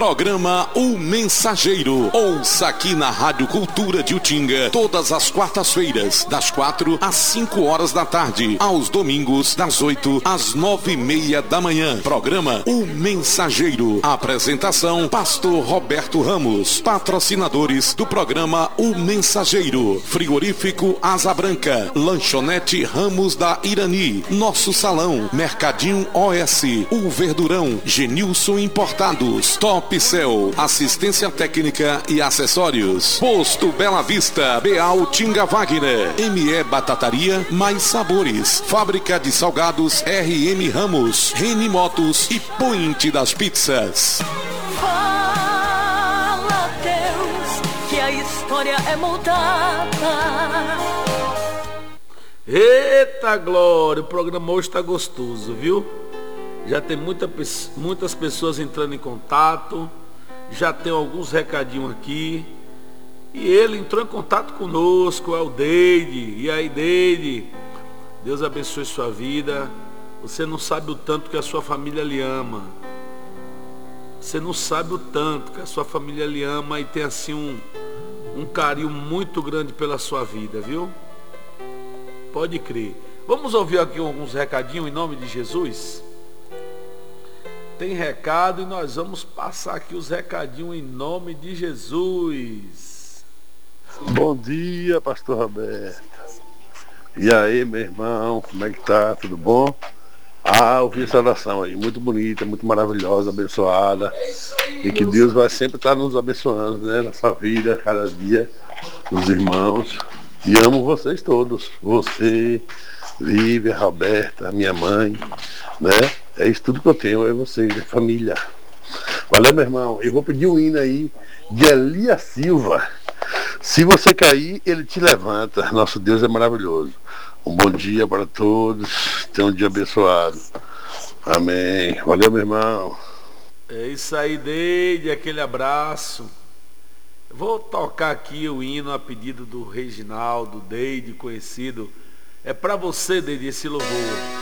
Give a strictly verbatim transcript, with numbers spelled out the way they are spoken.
Programa O Mensageiro. Ouça aqui na Rádio Cultura de Utinga, todas as quartas-feiras, das quatro às cinco horas da tarde, aos domingos, das oito às nove e meia da manhã. Programa O Mensageiro. Apresentação, Pastor Roberto Ramos. Patrocinadores do programa O Mensageiro: Frigorífico Asa Branca, Lanchonete Ramos da Irani, Nosso Salão, Mercadinho O S, O Verdurão, Genilson Importados, Top Cell, assistência técnica e acessórios. Posto Bela Vista, Beal Tinga Wagner, M E Batataria, Mais Sabores, Fábrica de Salgados R M Ramos, Reni Motos e Point das Pizzas. Fala, Deus, que a história é moldada. Eita glória, o programa hoje está gostoso, viu? Já tem muita, muitas pessoas entrando em contato, já tem alguns recadinhos aqui. E ele entrou em contato conosco, é o Deide. E aí, Deide, Deus abençoe sua vida. Você não sabe o tanto que a sua família lhe ama. Você não sabe o tanto que a sua família lhe ama e tem assim um, um carinho muito grande pela sua vida, viu? Pode crer. Vamos ouvir aqui alguns recadinhos em nome de Jesus? Tem recado e nós vamos passar aqui os recadinhos em nome de Jesus. Bom dia, pastor Roberto. E aí, meu irmão, como é que tá? Tudo bom? Ah, ouvi essa oração aí, muito bonita, muito maravilhosa, abençoada. E que Deus vai sempre estar nos abençoando, né? Na sua vida, cada dia, os irmãos. E amo vocês todos. Você, Lívia, Roberta, minha mãe, né? É isso tudo que eu tenho, é vocês, é família. Valeu, meu irmão. Eu vou pedir um hino aí de Elias Silva. Se você cair, ele te levanta. Nosso Deus é maravilhoso. Um bom dia para todos. Tenha um dia abençoado. Amém. Valeu, meu irmão. É isso aí, Deide, aquele abraço. Vou tocar aqui o hino a pedido do Reginaldo, Deide, conhecido. É para você, Deide, esse louvor.